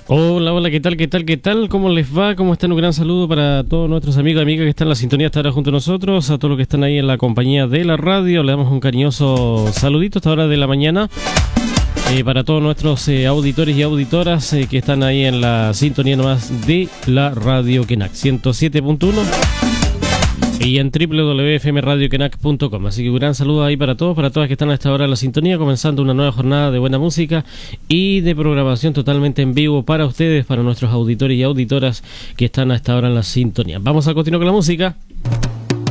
Hola, hola, ¿qué tal, qué tal, qué tal? ¿Cómo les va? ¿Cómo están? Un gran saludo para todos nuestros amigos y amigas que están en la sintonía hasta ahora junto a nosotros, a todos los que están ahí en la compañía de la radio. Le damos un cariñoso saludito a esta hora de la mañana. Para todos nuestros auditores y auditoras que están ahí en la sintonía nomás de la Radio Kenak 107.1 y en www.fmradiokenak.com. Así que un gran saludo ahí para todos, para todas que están a esta hora en la sintonía, comenzando una nueva jornada de buena música y de programación totalmente en vivo para ustedes, para nuestros auditores y auditoras que están a esta hora en la sintonía. Vamos a continuar con la música.